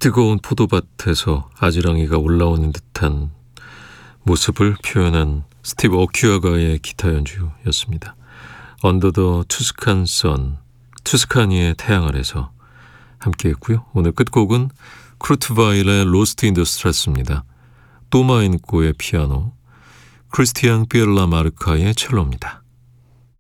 뜨거운 포도밭에서 아지랑이가 올라오는 듯한 모습을 표현한 스티브 오큐아가의 기타 연주였습니다. 언더 더 투스칸 선, 투스카니의 태양 아래서 함께했고요. 오늘 끝곡은 크루트바일의 로스트 인 더 스트레스입니다. 또마인코의 피아노, 크리스티안 피엘라 마르카의 첼로입니다.